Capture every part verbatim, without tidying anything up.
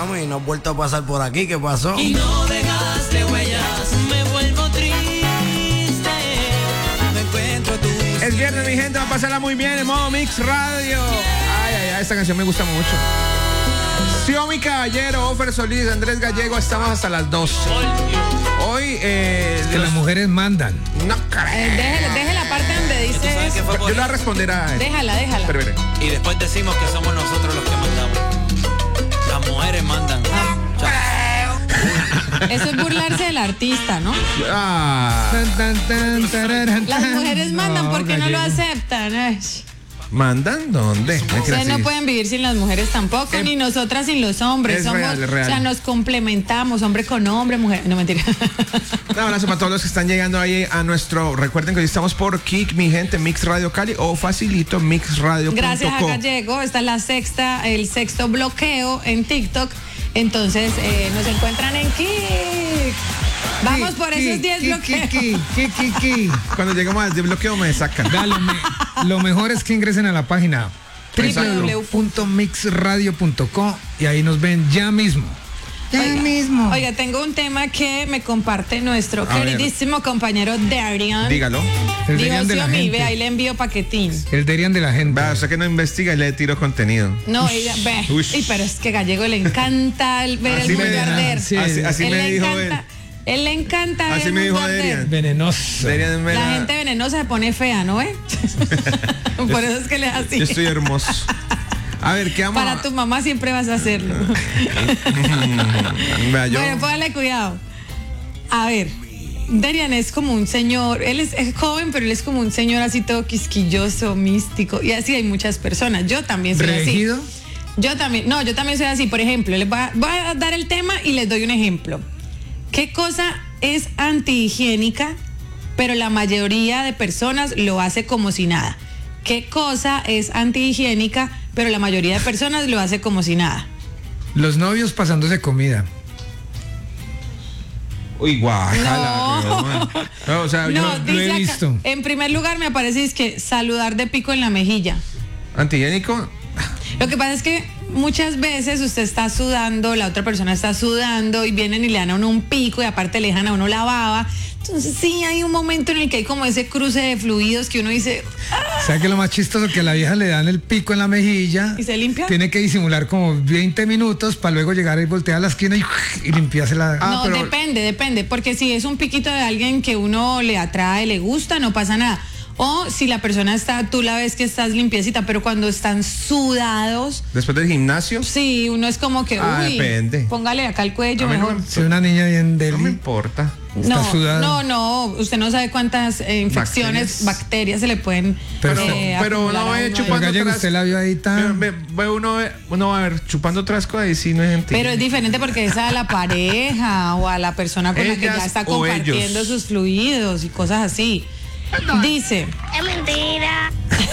mami, no has vuelto a pasar por aquí, ¿qué pasó? Y no dejaste huellas, me vuelvo triste. No encuentro tu. Es viernes, mi gente, va a pasarla muy bien en modo Mix Radio. Ay, ay, ay, esta canción me gusta mucho. Xiomi Caballero, Ofer Solís, Andrés Gallego, estamos hasta las doce. Hoy, eh. Que las mujeres mandan. No, Eh, caray. deje, deje la parte donde ¿Tú sabes dice. qué fue por Yo le voy a eso? responder a. Déjala, déjala. Espera, espera. Y después decimos que somos nosotros los que mandamos. Las mujeres mandan. Eso es burlarse del artista, ¿no? Ah, Tan, tan, tan, tararán, Las tan. mujeres mandan porque no lo Gallego. aceptan. Ay. ¿mandan dónde? Ustedes no pueden vivir sin las mujeres tampoco, Eh, ni nosotras sin los hombres. es Somos, real, es real. O sea, nos complementamos, hombre con hombre, mujer. No, mentira. Un abrazo para todos los que están llegando ahí a nuestro. Recuerden que hoy estamos por Kik, mi gente, Mix Radio Cali o facilito mix radio punto com. Gracias a Gallego. Esta es la sexta, el sexto bloqueo en TikTok. Entonces, eh, nos encuentran en Kik. Vamos por Ki, esos diez ki, bloqueos. ki, ki, ki, ki. Cuando lleguemos al desbloqueo me sacan. Vea, lo, me- lo mejor es que ingresen a la página Exacto. w w w punto mix radio punto com y ahí nos ven ya mismo. Ya Oiga, mismo. Oiga, tengo un tema que me comparte nuestro A ver. queridísimo compañero Darian. Dígalo. El Digo, Derian de la Xiomi, gente. ve, ahí le envío paquetín. El Derian de la gente. Va, o sea que no investiga y le tiro contenido. No, ella, ve. Ush. Y pero es que Gallego le encanta el- ver Así el me- mundo arder. sí, así así él me le dijo encanta, él le encanta ver Así el me dijo mundo arder. Adrián. Venenoso. Deberían ver La a- gente venenosa se pone fea, ¿no ve? Por eso es que le es así. Yo estoy hermoso. A ver, ¿qué vamos Para a- tu mamá siempre vas a hacerlo. Vea, yo- Bueno, póngale cuidado. A ver, Darian es como un señor, él es, es joven, pero él es como un señor así todo quisquilloso, místico. Y así hay muchas personas. Yo también soy ¿Regido? así. Yo también, no, yo también soy así. Por ejemplo, les voy a, voy a dar el tema y les doy un ejemplo. ¿Qué cosa es antihigiénica, pero la mayoría de personas lo hace como si nada? ¿Qué cosa es antihigiénica, pero la mayoría de personas lo hace como si nada? Los novios pasándose comida. Uy, guácala. No. pero, no, o sea, No, yo. lo dice he acá, visto. en primer lugar me parece es que saludar de pico en la mejilla. Antihigiénico. Lo que pasa es que muchas veces usted está sudando, la otra persona está sudando y vienen y le dan a uno un pico y aparte le dejan a uno la baba. Entonces sí hay un momento en el que hay como ese cruce de fluidos que uno dice, ¿Sabe que lo más chistoso? Que a la vieja le dan el pico en la mejilla. ¿Y se limpia? Tiene que disimular como veinte minutos para luego llegar y voltear a la esquina y, y limpiarse la. Ah, no, pero- depende, depende, porque si es un piquito de alguien que uno le atrae, le gusta, no pasa nada. O si la persona está, tú la ves que estás limpiecita, pero cuando están sudados, Después del gimnasio. sí, uno es como que, Ah, uy, depende. póngale acá el cuello A mí no mejor. me- Soy una niña bien deli. No me importa. Está No, sudada. no, no, usted no sabe cuántas eh, infecciones, Bacterias. bacterias. se le pueden Pero- eh, pero acumular no a he uno chupado ahí. Pero Gallego, usted la vio ahí tan. Ve, ve, ve uno, ve- uno va a ver chupando otras cosas y sí no es antihigiénico. Pero es diferente porque es a la pareja o a la persona con la que Ellas ya está o compartiendo ellos. sus fluidos y cosas así. Dice, Es mentira.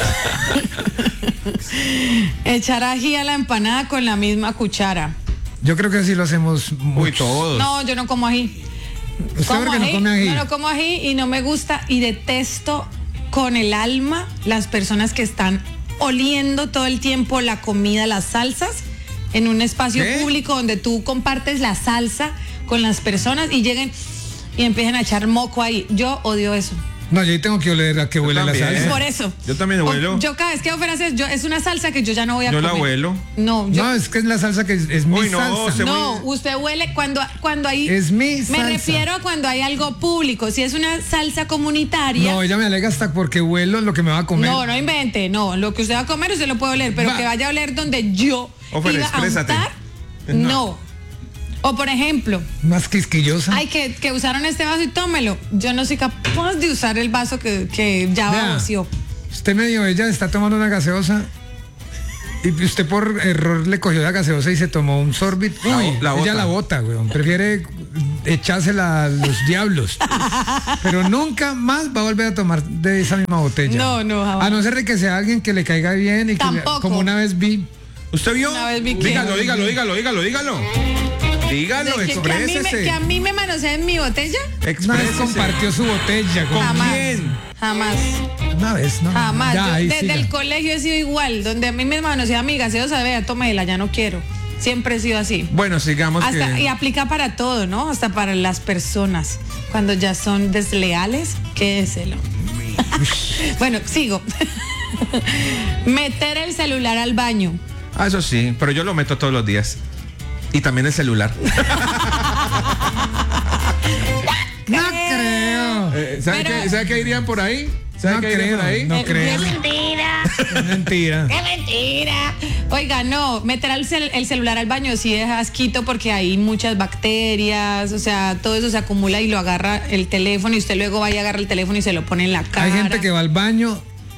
echar ají a la empanada con la misma cuchara. Yo creo que así lo hacemos Uy, mucho. todos. No, yo no como ají. ¿Usted Como por qué no come ají? Yo no como ají y no me gusta y detesto con el alma las personas que están oliendo todo el tiempo la comida, las salsas, en un espacio ¿Qué? público donde tú compartes la salsa con las personas y lleguen y empiezan a echar moco ahí. Yo odio eso. No, yo ahí tengo que oler a que huele la también. salsa. Por eso. Yo también O- huelo. Yo cada vez que ofreces, yo es una salsa que yo ya no voy a Yo la comer. huelo. No, yo No, es que es la salsa que es, es mi Uy, no, salsa. se- no, usted huele cuando cuando hay Es mi Me salsa. refiero a cuando hay algo público, si es una salsa comunitaria. No, ella me alega hasta porque huelo lo que me va a comer. No, no invente, no, lo que usted va a comer usted lo puede oler, pero Va. que vaya a oler donde yo Ofer, iba a exprésate. untar, no. O por ejemplo, Más quisquillosa. ay, que, que usaron este vaso y tómelo. Yo no soy capaz de usar el vaso que, que ya Vea, vació. Usted medio, ella está tomando una gaseosa y usted por error le cogió la gaseosa y se tomó un sorbit. La- Uy, la ella bota. la bota, weón. Prefiere echársela a los diablos. Pero nunca más va a volver a tomar de esa misma botella. No, no, jamás. A no ser de que sea alguien que le caiga bien y que le- Tampoco. como una vez vi. ¿Usted vio? Una vez vi que- Dígalo, dígalo, dígalo, dígalo, dígalo. Dígalo, De que, que a mí me, exprésese. que a mí me manoseen mi botella, Una vez Exprésese. compartió su botella. con- jamás. quién? Jamás. Una vez, ¿no? Jamás. Ya, Yo ahí desde siga. el colegio he sido igual, donde a mí me manoseaba mi gaseosa, vea, tómela, ya no quiero. Siempre he sido así. Bueno, sigamos Hasta, que... y aplica para todo, ¿no? Hasta para las personas. Cuando ya son desleales, quédeselo. Bueno, sigo. Meter el celular al baño. Ah, eso sí, pero yo lo meto todos los días. Y también el celular. No creo. Eh, ¿Sabe Pero- qué, ¿sabe qué dirían por ahí? ¿Sabe No qué dirían creo, por ahí? no Eh, creo. es Mentira. Es mentira. ¡Qué mentira! Oiga, no, meter el, cel- el celular al baño sí es asquito porque hay muchas bacterias, o sea, todo eso se acumula y lo agarra el teléfono y usted luego va y agarra el teléfono y se lo pone en la cara. Hay gente que va al baño,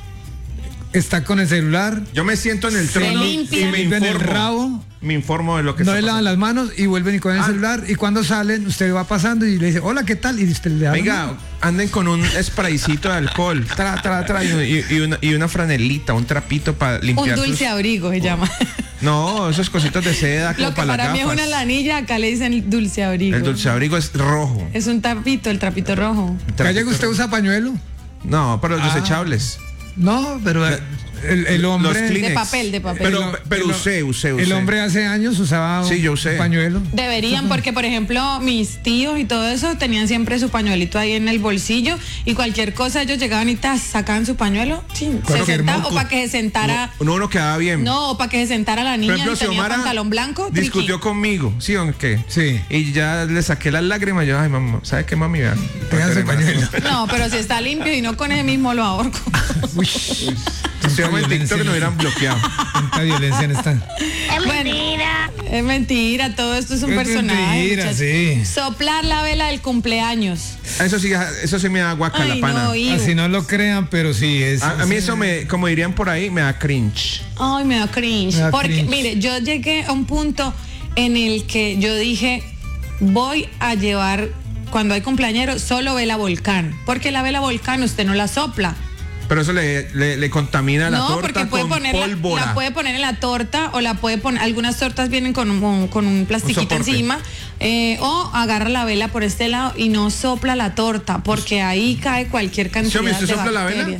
está con el celular, Yo me siento en el trono limpia. y me limpian el informo. rabo, Me informo de lo que no está le lavan pasando. las manos y vuelven y con el Ah. celular. Y cuando salen, usted va pasando y le dice, hola, ¿qué tal? Y usted le da la Venga, mano. anden con un spraycito de alcohol, tra, tra, tra, y, y una, y una franelita, un trapito para Un limpiar dulce sus... abrigo se llama. No, esos cositos de seda como Lo que para para las mí es gafas. una lanilla, acá le dicen dulce abrigo. El dulce abrigo es rojo. Es un tapito, el trapito rojo. ¿Gallego, usted usa pañuelo? No, para los Ah. desechables. No, pero el, el hombre... Los Kleenex. De papel, de papel. Pero, El- pero el- usé, usé, usé. El hombre hace años usaba Sí, yo un usé. pañuelo. Deberían, porque por ejemplo mis tíos y todo eso tenían siempre su pañuelito ahí en el bolsillo y cualquier cosa ellos llegaban y tas, sacaban su pañuelo, chin, se Cualquier sentaba, moco. o para que se sentara, No, uno quedaba bien. no, o para que se sentara la Por niña ejemplo, y tenía Xiomara pantalón blanco, triqui. discutió conmigo, ¿sí o qué? Sí. Y ya le saqué las lágrimas. Yo, ay, mamá, ¿sabes qué, mami? Vea, Tenga su pañuelo. No, pero si está limpio y no con ese mismo lo ahorco. Uy, Si vamos en TikTok nos hubieran bloqueado. tanta violencia en esta. ¡Es Bueno. mentira! Es mentira, todo esto es un Es personaje. mentira, muchachos. sí. Soplar la vela del cumpleaños. Eso sí, eso sí me da guacala, Ay, pana. no, iu. Así no lo crean, pero sí es. A, a mí eso me, como dirían por ahí, me da cringe. Ay, me da cringe. Me da porque, cringe. mire, yo llegué a un punto en el que yo dije, voy a llevar, cuando hay cumpleañero, solo vela volcán. Porque la vela volcán usted no la sopla. Pero eso le, le, le contamina la no, torta porque puede con ponerla, pólvora. la puede poner en la torta o la puede poner, algunas tortas vienen con un, con un plastiquito soporte. encima, eh, o agarra la vela por este lado y no sopla la torta, porque ahí cae cualquier cantidad Xiaomi, ¿usted de sopla la vela? bacterias.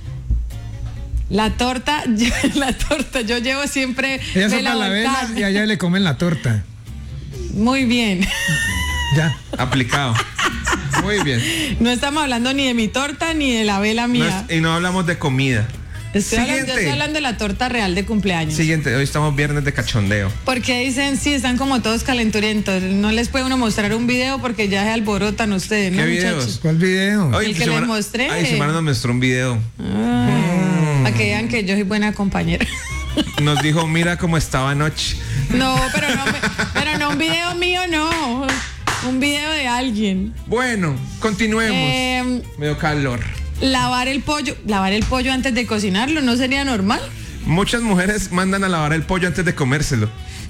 La torta, yo- la torta, yo llevo siempre Ella sopla la vela volcán. y a ella le comen la torta. Muy bien. Ya. Aplicado. Muy bien. No estamos hablando ni de mi torta ni de la vela No mía. es- y no hablamos de comida. estoy, hablando, yo Siguiente. estoy hablando de la torta real de cumpleaños. Siguiente, hoy estamos viernes de cachondeo. Porque dicen, sí, están como todos calenturientos. No les puede uno mostrar un video porque ya se alborotan ustedes, ¿no, ¿Qué muchachos? videos? ¿Cuál video? Hoy El que les mostré. Ay, Xiomara nos mostró un video. Para que vean que yo soy buena compañera. Nos dijo, mira cómo estaba anoche. No, pero no, me- pero no un video mío, no. Un video de alguien. Bueno, continuemos. Eh, Me dio calor. lavar el pollo. Lavar el pollo antes de cocinarlo, ¿no sería normal? Muchas mujeres mandan a lavar el pollo antes de comérselo.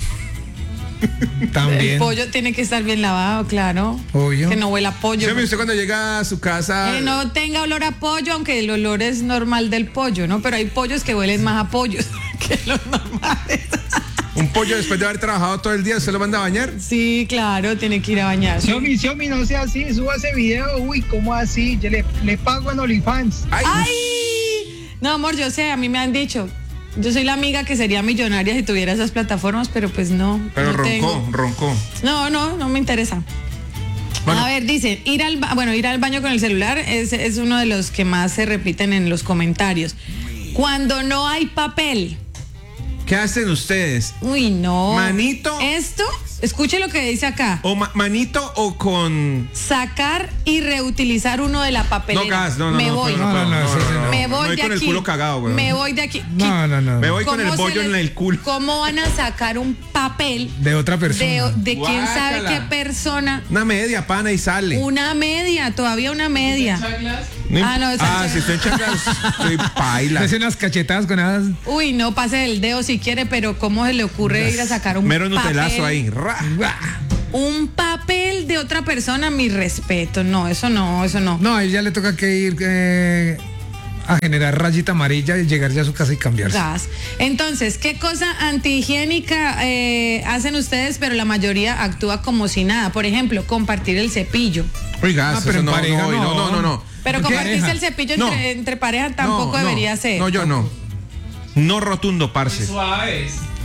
También. El pollo tiene que estar bien lavado, claro. Obvio. Que no huela a pollo. Xiaomi, usted cuando llega a su casa... Que no tenga olor a pollo, aunque el olor es normal del pollo, ¿no? Pero hay pollos que huelen más a pollos que los normales. Un pollo después de haber trabajado todo el día, ¿usted lo manda a bañar? Sí, claro, tiene que ir a bañarse. Xiaomi, Xiaomi, no sea así, suba ese video. Uy, ¿cómo así? Yo le, le pago en OnlyFans. Ay, ¡Ay! No, amor, yo sé, a mí me han dicho. Yo soy la amiga que sería millonaria si tuviera esas plataformas, pero pues no. pero no roncó, tengo. roncó. No, no, no me interesa. Bueno. A ver, dice, ir al ba- bueno, ir al baño con el celular es, es uno de los que más se repiten en los comentarios. Cuando no hay papel. ¿Qué hacen ustedes? Uy, no. Manito. Esto, escuche lo que dice acá. ¿O ma- manito o con...? Sacar y reutilizar uno de la papelera. No, gas, no, no, Me no, voy. no, no, No, no, no, eso sí no, no. no. Me voy Me de con aquí. el culo cagado, güey. Me voy de aquí. No, no, no. Me voy con el ¿Cómo bollo se en les- el culo. ¿Cómo van a sacar un papel De otra de, persona. de quién sabe Guácala. qué persona? Una media pana y sale. Una media, todavía una media. No imp- Ah, no, esa ah chancla. si estoy en chanclas, estoy paila. Le hace unas cachetadas con esas. Uy, no pase el dedo si quiere, pero ¿cómo se le ocurre ir a sacar un Mero nutelazo papel? ahí. Ra. Un papel de otra persona, mi respeto. No, eso no, eso no. No, a ella le toca que ir eh, a generar rayita amarilla y llegar ya a su casa y cambiarse. Gas. Entonces, ¿qué cosa antihigiénica eh, hacen ustedes, pero la mayoría actúa como si nada? Por ejemplo, compartir el cepillo. Oiga, Ah, pero eso en no, pareja no, no, no. no, no, no. Pero ¿Qué? compartirse Pareja. el cepillo No. entre, entre pareja tampoco No, no. debería ser. No, yo no. No rotundo, parce.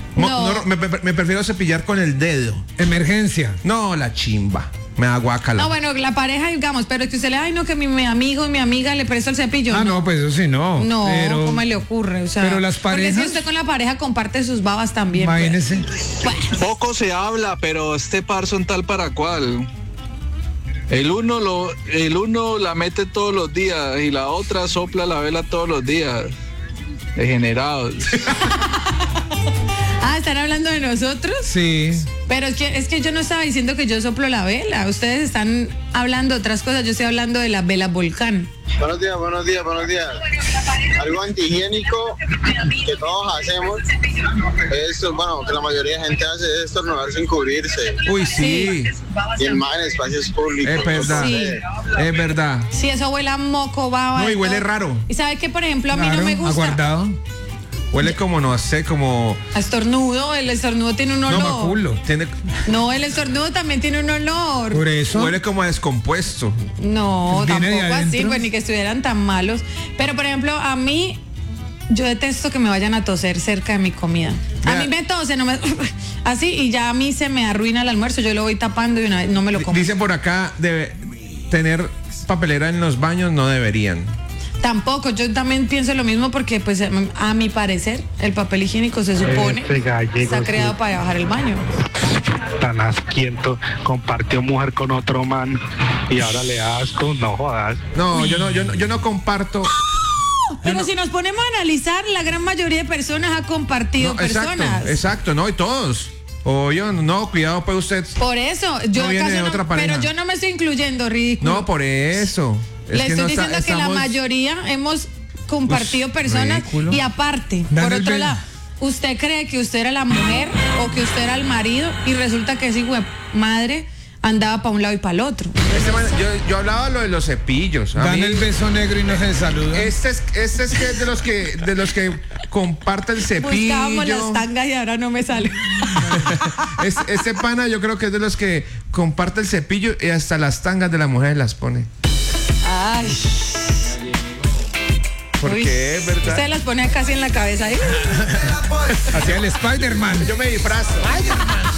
Mo- No. no, me, me- me prefiero cepillar con el dedo. Emergencia. No, la chimba. Me da guácala. No, bueno, la pareja, digamos, pero que usted le, ay, no, que mi, mi amigo y mi amiga le presta el cepillo. Ah, no, pues eso sí, no. No, pero, ¿cómo le ocurre? O sea, pero las Porque parejas- si usted con la pareja comparte sus babas también. pues. Imagínese. Bueno, Poco se habla, pero este par son tal para cual. El uno lo, el uno la mete todos los días y la otra sopla la vela todos los días. Degenerados. ah, ¿están hablando de nosotros? Sí. Pero es que, es que yo no estaba diciendo que yo soplo la vela. Ustedes están hablando de otras cosas. Yo estoy hablando de las velas volcán. Buenos días, buenos días, buenos días. Algo antihigiénico que todos hacemos es, bueno, que la mayoría de gente hace es estornudar sin cubrirse. Uy, sí. Y el más en espacios públicos. Es verdad. Sí. Es verdad. Sí, eso huele a moco, baba. No, y de huele todo. raro. Y sabe que, por ejemplo, a mí Claro, no me gusta. aguardado. Huele como, no sé, como... A estornudo, el estornudo tiene un No, olor. maculo. Tiene, No, el estornudo también tiene un olor. Por eso. huele como a descompuesto. No, Viene de tampoco así, adentro. pues ni que estuvieran tan malos. Pero, por ejemplo, a mí, yo detesto que me vayan a toser cerca de mi comida. A Vea. mí me tose, no me, así, y ya a mí se me arruina el almuerzo. Yo lo voy tapando y una vez no me lo como. Dice por acá, debe tener papelera en los baños no deberían. Tampoco, yo también pienso lo mismo porque, pues, a mi parecer, el papel higiénico se supone Este gallego está sí. creado para bajar el baño. Tan asquiento, compartió mujer con otro man y ahora le da asco, no jodas. No, yo no, yo no, yo no comparto. Pero si nos ponemos a analizar, la gran mayoría de personas ha compartido No, exacto, personas. exacto, no, y todos. O yo, no, cuidado pues usted. Por eso, yo No viene acaso de no- otra pareja. pero yo no me estoy incluyendo, ridículo. No, por eso. Es Le que estoy no está- diciendo que la estamos- mayoría hemos compartido Uf, personas ridículo. y aparte, Dale por el otro beso. lado, usted cree que usted era la mujer o que usted era el marido y resulta que ese hijo de madre andaba para un lado y para el otro. Este man- yo, yo hablaba lo de los cepillos. A Dan mí- el beso negro y no se saludan. Este es, este es que es de los que, de los que comparte el cepillo. Buscábamos las tangas y ahora no me sale. Es- este pana yo creo que es de los que comparte el cepillo y hasta las tangas de la mujer las pone. Ay. Porque Uy, es verdad. Usted las pone casi en la cabeza. ¿eh? Hacia el Spider-Man. Yo me disfrazo.